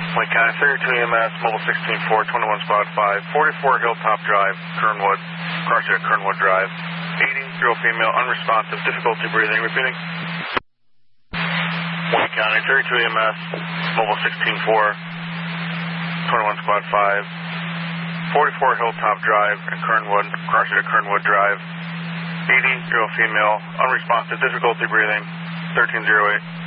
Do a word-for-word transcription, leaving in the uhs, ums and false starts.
Wayne County thirty-two E M S, Mobile sixteen four, twenty-one Squad five, forty-four Hilltop Drive, Kernwood, Carson at Kernwood Drive. eighty, girl, female, unresponsive, difficulty breathing. Repeating. Wayne County thirty-two E M S, Mobile sixteen four, twenty-one Squad five, forty-four Hilltop Drive and Kernwood, Carson at Kernwood Drive. eighty, girl, female, unresponsive, difficulty breathing. thirteen oh eight.